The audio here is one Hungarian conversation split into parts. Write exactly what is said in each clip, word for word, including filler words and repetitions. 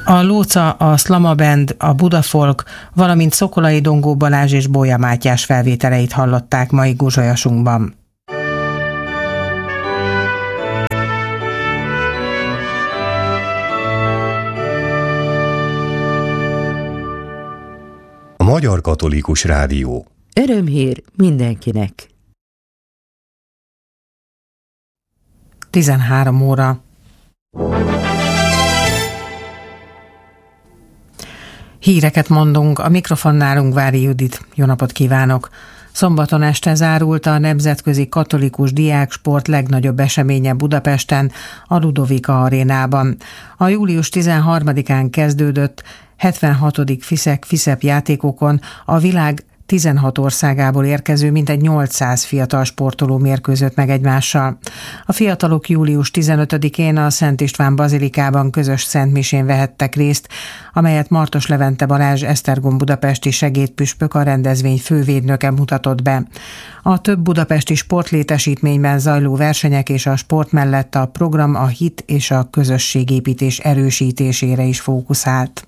A Lóca, a Szlama Band, a Budafolk, valamint Szokolai Dongó Balázs és Bolya Mátyás felvételeit hallották mai Guzsolyasunkban. A Magyar Katolikus Rádió. Örömhír mindenkinek. tizenhárom óra. Híreket mondunk, a mikrofonnál Ungvári Judit. Jó napot kívánok! Szombaton este zárult a Nemzetközi Katolikus Diáksport legnagyobb eseménye Budapesten, a Ludovika arénában. A július tizenharmadikán kezdődött hetvenhatodik FISZEK-FISZEP játékokon a világ tizenhat országából érkező mintegy nyolcszáz fiatal sportoló mérkőzött meg egymással. A fiatalok július tizenötödikén a Szent István bazilikában közös szentmisén vehettek részt, amelyet Martos Levente Balázs Esztergom budapesti segédpüspök, a rendezvény fővédnöke mutatott be. A több budapesti sportlétesítményben zajló versenyek és a sport mellett a program a hit és a közösségépítés erősítésére is fókuszált.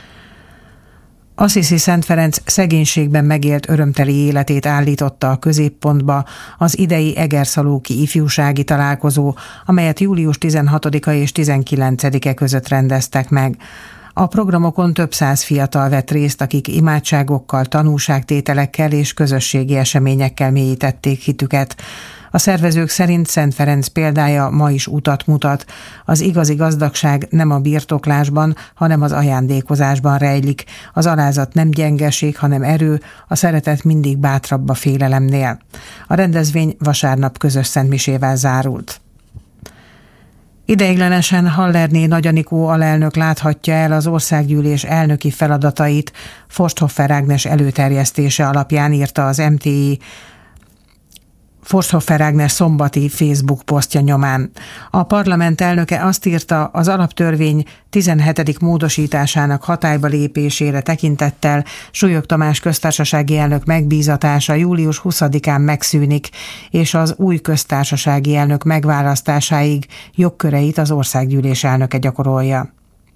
Assisi Szent Ferenc szegénységben megélt örömteli életét állította a középpontba az idei Egerszalóki ifjúsági találkozó, amelyet július tizenhatodika és tizenkilencedike között rendeztek meg. A programokon több száz fiatal vett részt, akik imádságokkal, tanúságtételekkel és közösségi eseményekkel mélyítették hitüket. A szervezők szerint Szent Ferenc példája ma is utat mutat. Az igazi gazdagság nem a birtoklásban, hanem az ajándékozásban rejlik. Az alázat nem gyengeség, hanem erő, a szeretet mindig bátrabb a félelemnél. A rendezvény vasárnap közös szentmisével zárult. Ideiglenesen Hallerné Nagy Anikó alelnök láthatja el az országgyűlés elnöki feladatait Forsthoffer Ágnes előterjesztése alapján, írta az em té i Forsthoffer Ágnes szombati Facebook posztja nyomán. A parlament elnöke azt írta, az alaptörvény tizenhetedik módosításának hatályba lépésére tekintettel Súlyog Tamás köztársasági elnök megbízatása július huszadikán megszűnik, és az új köztársasági elnök megválasztásáig jogköreit az országgyűlés elnöke gyakorolja.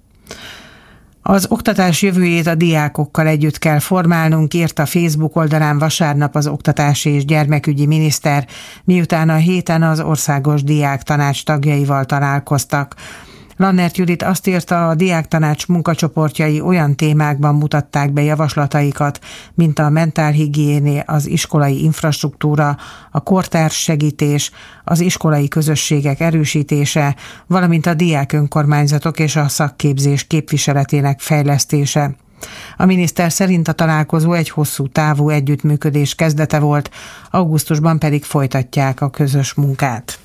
Az oktatás jövőjét a diákokkal együtt kell formálnunk, írta Facebook oldalán vasárnap az oktatási és gyermekügyi miniszter, miután a héten az Országos Diáktanács tagjaival találkoztak. Lannert Judit azt írta, a diáktanács munkacsoportjai olyan témákban mutatták be javaslataikat, mint a mentálhigiéné, az iskolai infrastruktúra, a kortárs segítés, az iskolai közösségek erősítése, valamint a diák önkormányzatok és a szakképzés képviseletének fejlesztése. A miniszter szerint a találkozó egy hosszú távú együttműködés kezdete volt, augusztusban pedig folytatják a közös munkát.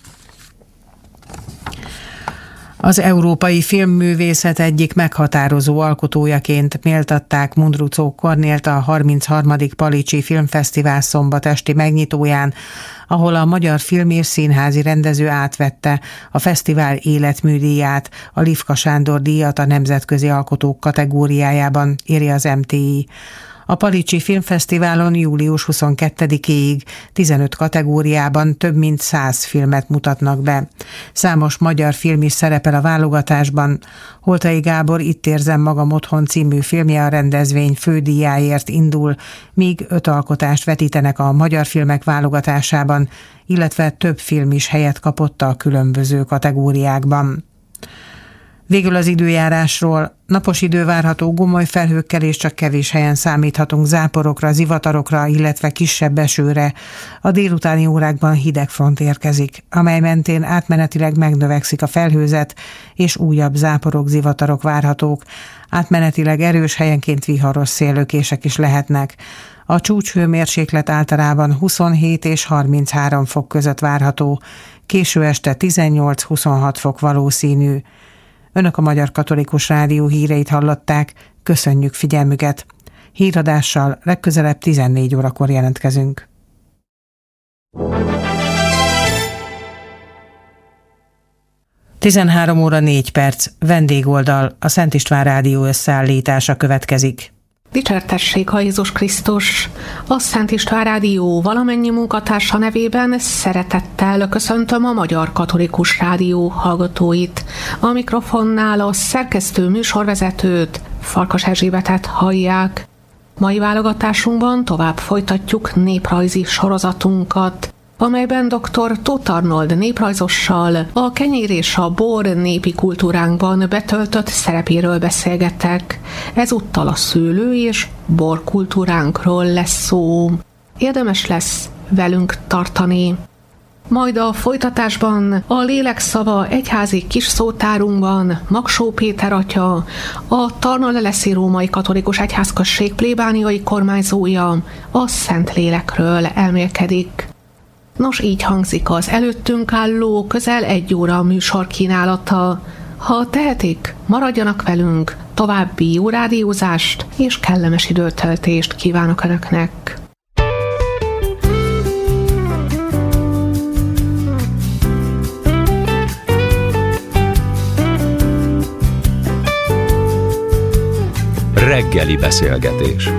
Az európai filmművészet egyik meghatározó alkotójaként méltatták Mundruczó Kornélt a harmincharmadik Palicsi Filmfesztivál szombat esti megnyitóján, ahol a magyar film- és színházi rendező átvette a fesztivál életműdíját, a Lifka Sándor díjat a nemzetközi alkotók kategóriájában, írja az em té i. A Palicsi Filmfesztiválon július huszonkettedikéig tizenöt kategóriában több mint száz filmet mutatnak be. Számos magyar film is szerepel a válogatásban. Holtai Gábor Itt érzem magam otthon című filmje a rendezvény fődíjáért indul, míg öt alkotást vetítenek a magyar filmek válogatásában, illetve több film is helyet kapott a különböző kategóriákban. Végül az időjárásról. Napos idő várható gomoly felhőkkel, és csak kevés helyen számíthatunk záporokra, zivatarokra, illetve kisebb esőre. A délutáni órákban hideg front érkezik, amely mentén átmenetileg megnövekszik a felhőzet, és újabb záporok, zivatarok várhatók. Átmenetileg erős, helyenként viharos széllökések is lehetnek. A csúcshőmérséklet általában huszonhét és harminchárom fok között várható, késő este tizennyolc-huszonhat fok valószínű. Önök a Magyar Katolikus Rádió híreit hallották, köszönjük figyelmüket. Híradással legközelebb tizennégy órakor jelentkezünk. tizenhárom óra négy perc, vendégoldal, a Szent István Rádió összeállítása következik. Dicsértessék a Jézus Krisztus! A Szent István Rádió valamennyi munkatársa nevében szeretettel köszöntöm a Magyar Katolikus Rádió hallgatóit. A mikrofonnál a szerkesztő műsorvezetőt, Farkas Erzsébetet hallják. Mai válogatásunkban tovább folytatjuk néprajzi sorozatunkat, amelyben dr. Tóth Arnold néprajzossal a kenyér és a bor népi kultúránkban betöltött szerepéről beszélgetek. Ezúttal a szőlő és bor kultúránkról lesz szó. Érdemes lesz velünk tartani. Majd a folytatásban a lélekszava egyházi kis szótárunkban Magsó Péter atya, a Tarnaleleszi Római Katolikus Egyházközség plébániai kormányzója a Szentlélekről elmélkedik. Nos, így hangzik az előttünk álló közel egy óra műsor kínálata. Ha tehetik, maradjanak velünk, további jó rádiózást és kellemes időtöltést kívánok Önöknek. Reggeli beszélgetés.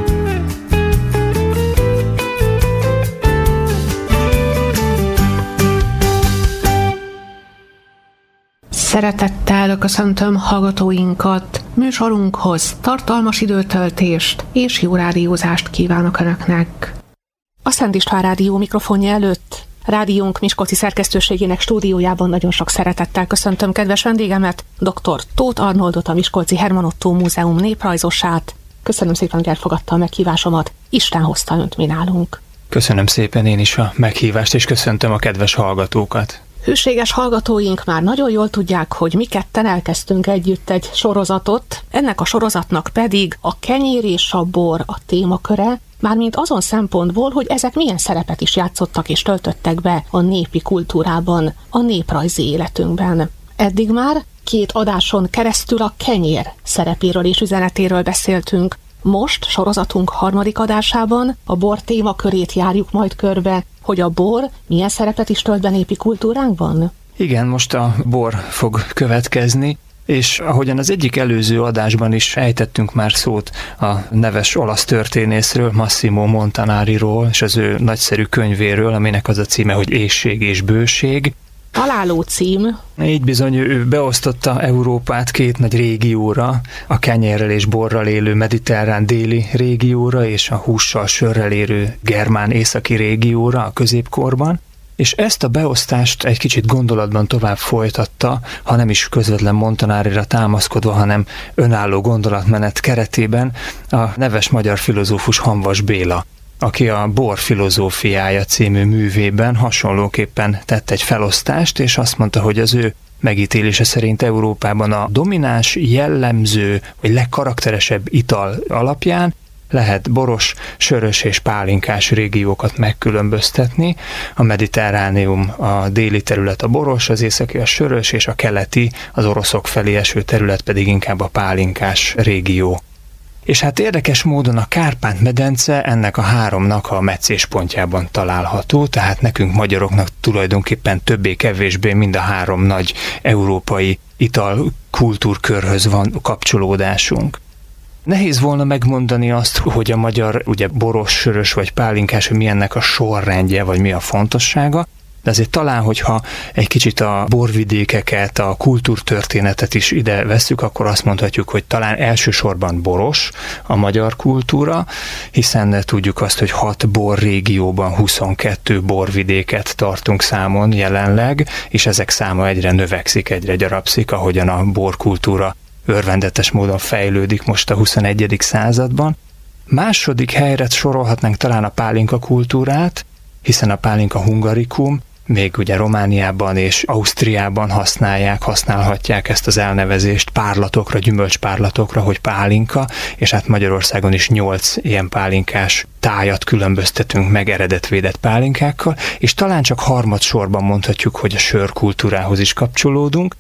Szeretettel köszöntöm hallgatóinkat, műsorunkhoz tartalmas időtöltést és jó rádiózást kívánok Önöknek. A Szent István Rádió mikrofonja előtt, rádiónk miskolci szerkesztőségének stúdiójában nagyon sok szeretettel köszöntöm kedves vendégemet, dr. Tóth Arnoldot, a Miskolci Herman Ottó Múzeum néprajzosát. Köszönöm szépen, hogy elfogadta a meghívásomat, Isten hozta Önt mi nálunk. Köszönöm szépen én is a meghívást, és köszöntöm a kedves hallgatókat. Hűséges hallgatóink már nagyon jól tudják, hogy mi ketten elkezdtünk együtt egy sorozatot, ennek a sorozatnak pedig a kenyér és a bor a témaköre, mármint azon szempontból, hogy ezek milyen szerepet is játszottak és töltöttek be a népi kultúrában, a néprajzi életünkben. Eddig már két adáson keresztül a kenyér szerepéről és üzenetéről beszéltünk. Most sorozatunk harmadik adásában a bor témakörét járjuk majd körbe, hogy a bor milyen szerepet is tölt be népi kultúránkban? Igen, most a bor fog következni, és ahogyan az egyik előző adásban is ejtettünk már szót a neves olasz történészről, Massimo Montanariról, és az ő nagyszerű könyvéről, aminek az a címe, hogy Éhség és bőség. Találó cím. Így bizony, ő beosztotta Európát két nagy régióra, a kenyérrel és borral élő mediterrán déli régióra, és a hússal, sörrel élő germán északi régióra a középkorban, és ezt a beosztást egy kicsit gondolatban tovább folytatta, ha nem is közvetlen Montanarira támaszkodva, hanem önálló gondolatmenet keretében a neves magyar filozófus Hamvas Béla, aki a Bor filozófiája című művében hasonlóképpen tett egy felosztást, és azt mondta, hogy az ő megítélése szerint Európában a domináns, jellemző, vagy legkarakteresebb ital alapján lehet boros, sörös és pálinkás régiókat megkülönböztetni. A mediterráneum, a déli terület a boros, az északi a sörös, és a keleti, az oroszok felé eső terület pedig inkább a pálinkás régió. És hát érdekes módon a Kárpát-medence ennek a háromnak a meccéspontjában található, tehát nekünk magyaroknak tulajdonképpen többé-kevésbé mind a három nagy európai italkultúrkörhöz van kapcsolódásunk. Nehéz volna megmondani azt, hogy a magyar ugye boros, sörös vagy pálinkás, hogy mi ennek a sorrendje, vagy mi a fontossága, de azért talán, hogyha egy kicsit a borvidékeket, a kultúrtörténetet is ide vesszük, akkor azt mondhatjuk, hogy talán elsősorban boros a magyar kultúra, hiszen tudjuk azt, hogy hat borrégióban huszonkettő borvidéket tartunk számon jelenleg, és ezek száma egyre növekszik, egyre gyarapszik, ahogyan a borkultúra örvendetes módon fejlődik most a huszonegyedik században. Második helyre sorolhatnánk talán a pálinka kultúrát, hiszen a pálinka hungarikum, még ugye Romániában és Ausztriában használják, használhatják ezt az elnevezést párlatokra, gyümölcspárlatokra, hogy pálinka, és hát Magyarországon is nyolc ilyen pálinkás tájat különböztetünk meg eredetvédett pálinkákkal, és talán csak harmadsorban mondhatjuk, hogy a sörkultúrához is kapcsolódunk.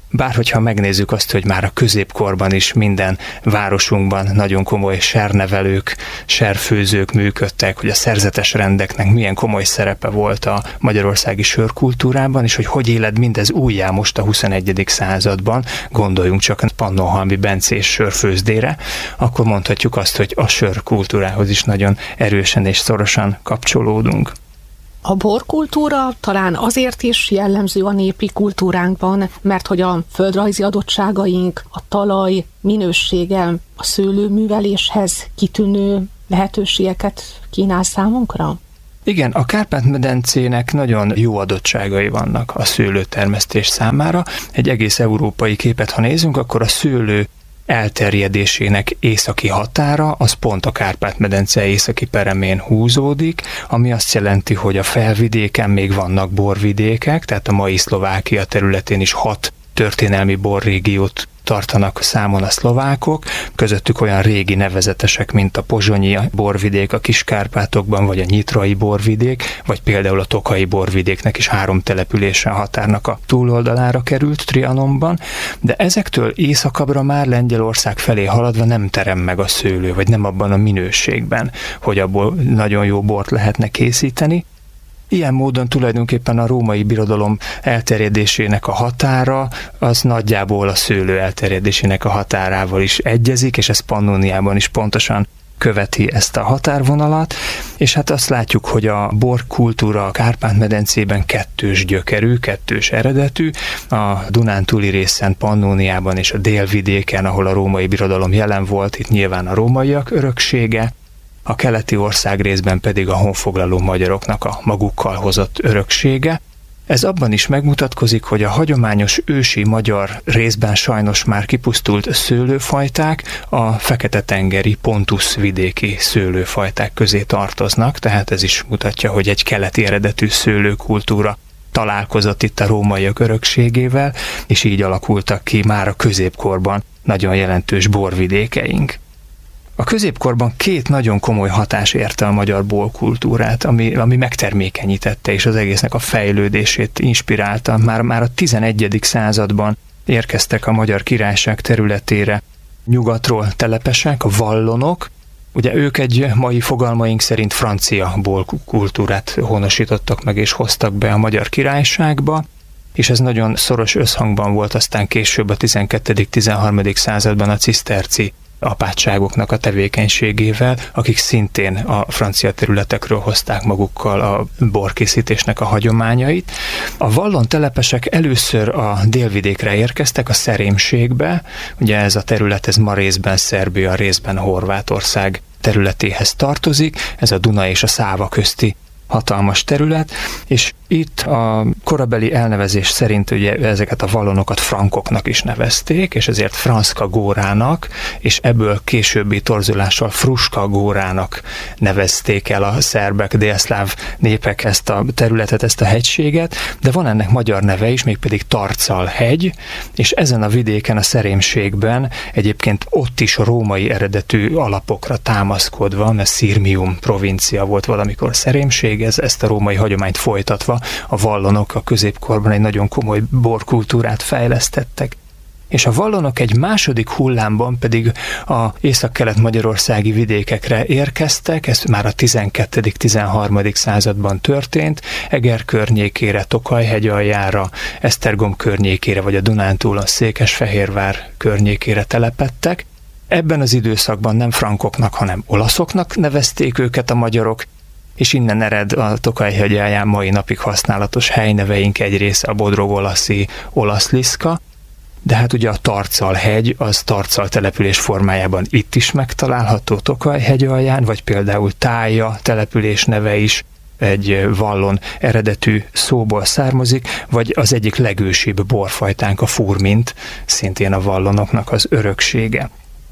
Bár hogyha megnézzük azt, hogy már a középkorban is minden városunkban nagyon komoly sernevelők, serfőzők működtek, hogy a szerzetes rendeknek milyen komoly szerepe volt a magyarországi sörkultúrában, és hogy hogy éled mindez újjá most a huszonegyedik században, gondoljunk csak a Pannonhalmi Bencés sörfőzdére, akkor mondhatjuk azt, hogy a sörkultúrához is nagyon erősen és szorosan kapcsolódunk. A borkultúra talán azért is jellemző a népi kultúránkban, mert hogy a földrajzi adottságaink, a talaj minősége, a szőlőműveléshez kitűnő lehetőségeket kínál számunkra? Igen, a Kárpát-medencének nagyon jó adottságai vannak a szőlőtermesztés számára. Egy egész európai képet, ha nézzünk, akkor a szőlő elterjedésének északi határa, az pont a Kárpát-medence északi peremén húzódik, ami azt jelenti, hogy a felvidéken még vannak borvidékek, tehát a mai Szlovákia területén is hat történelmi borrégiót tartanak számon a szlovákok, közöttük olyan régi nevezetesek, mint a pozsonyi borvidék a Kis-Kárpátokban, vagy a nyitrai borvidék, vagy például a tokai borvidéknek is három települése a határnak a túloldalára került Trianonban, de ezektől északabbra már Lengyelország felé haladva nem terem meg a szőlő, vagy nem abban a minőségben, hogy abból nagyon jó bort lehetne készíteni. Ilyen módon tulajdonképpen a római birodalom elterjedésének a határa az nagyjából a szőlő elterjedésének a határával is egyezik, és ez Pannóniában is pontosan követi ezt a határvonalat, és hát azt látjuk, hogy a borkultúra a Kárpát-medencében kettős gyökerű, kettős eredetű, a Dunántúli részen, Pannóniában és a délvidéken, ahol a római birodalom jelen volt, itt nyilván a rómaiak öröksége, a keleti ország részben pedig a honfoglaló magyaroknak a magukkal hozott öröksége. Ez abban is megmutatkozik, hogy a hagyományos ősi magyar részben sajnos már kipusztult szőlőfajták a Fekete-tengeri Pontus vidéki szőlőfajták közé tartoznak, tehát ez is mutatja, hogy egy keleti eredetű szőlőkultúra találkozott itt a rómaiak örökségével, és így alakultak ki már a középkorban nagyon jelentős borvidékeink. A középkorban két nagyon komoly hatás érte a magyar borkultúrát, ami, ami megtermékenyítette és az egésznek a fejlődését inspirálta. Már, már a tizenegyedik században érkeztek a Magyar Királyság területére nyugatról telepesek, a vallonok. Ugye ők egy mai fogalmaink szerint francia borkultúrát honosítottak meg és hoztak be a Magyar Királyságba, és ez nagyon szoros összhangban volt aztán később a tizenkettedik-tizenharmadik században a ciszterci apátságoknak a tevékenységével, akik szintén a francia területekről hozták magukkal a borkészítésnek a hagyományait. A vallon telepesek először a délvidékre érkeztek, a Szerémségbe, ugye ez a terület, ez ma részben Szerbia, részben Horvátország területéhez tartozik, ez a Duna és a Száva közti hatalmas terület, és itt a korabeli elnevezés szerint ugye ezeket a vallonokat frankoknak is nevezték, és ezért Franszka górának, és ebből későbbi torzulással Fruska górának nevezték el a szerbek, délszláv népek ezt a területet, ezt a hegységet, de van ennek magyar neve is, mégpedig Tarcal hegy, és ezen a vidéken, a Szerémségben egyébként ott is római eredetű alapokra támaszkodva, mert Sirmium provincia volt valamikor Szerémség, ez, ezt a római hagyományt folytatva a vallonok a középkorban egy nagyon komoly borkultúrát fejlesztettek. És a vallonok egy második hullámban pedig a észak-kelet-magyarországi vidékekre érkeztek, ez már a tizenkettedik-tizenharmadik században történt, Eger környékére, Tokaj-hegy aljára, Esztergom környékére, vagy a Dunántúlon Székesfehérvár környékére telepedtek. Ebben az időszakban nem frankoknak, hanem olaszoknak nevezték őket a magyarok, és innen ered a Tokaj-hegy alján mai napig használatos helyneveink egy része, a bodrog-olaszi Olaszliszka, de hát ugye a Tarcal hegy, az Tarcal település formájában itt is megtalálható Tokaj-hegy alján, vagy például Tája település neve is egy vallon eredetű szóból származik, vagy az egyik legősibb borfajtánk, a furmint, szintén a vallonoknak az öröksége.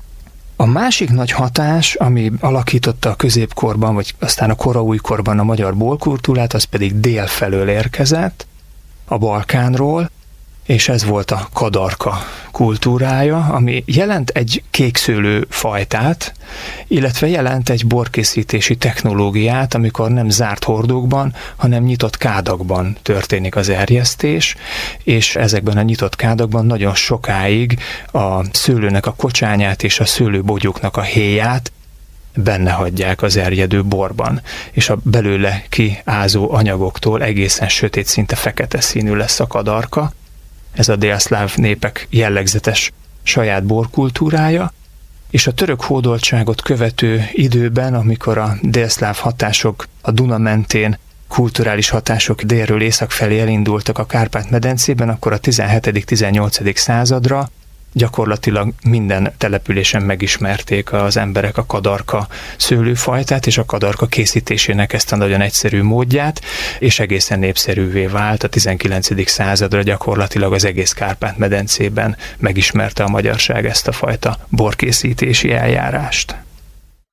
A másik nagy hatás, ami alakította a középkorban, vagy aztán a koraújkorban a magyar borkultúrát, az pedig dél felől érkezett, a Balkánról, és ez volt a kadarka kultúrája, ami jelent egy kékszőlő fajtát, illetve jelent egy borkészítési technológiát, amikor nem zárt hordókban, hanem nyitott kádakban történik az erjesztés, és ezekben a nyitott kádakban nagyon sokáig a szőlőnek a kocsányát és a szőlőbogyóknak a héját benne hagyják az erjedő borban, és a belőle kiázó anyagoktól egészen sötét, szinte fekete színű lesz a kadarka. Ez a délszláv népek jellegzetes saját borkultúrája, és a török hódoltságot követő időben, amikor a délszláv hatások a Duna mentén, kulturális hatások délről észak felé elindultak a Kárpát-medencében, akkor a tizenhetedik-tizennyolcadik századra gyakorlatilag minden településen megismerték az emberek a kadarka szőlőfajtát és a kadarka készítésének ezt a nagyon egyszerű módját, és egészen népszerűvé vált. A tizenkilencedik századra gyakorlatilag az egész Kárpát-medencében megismerte a magyarság ezt a fajta borkészítési eljárást.